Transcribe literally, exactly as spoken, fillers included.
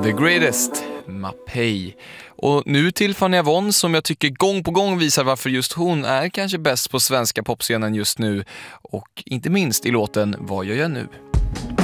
The Greatest, Mapei. Och nu till Fanny Avon som jag tycker gång på gång visar varför just hon är kanske bäst på svenska popscenen just nu. Och inte minst i låten Vad gör jag nu?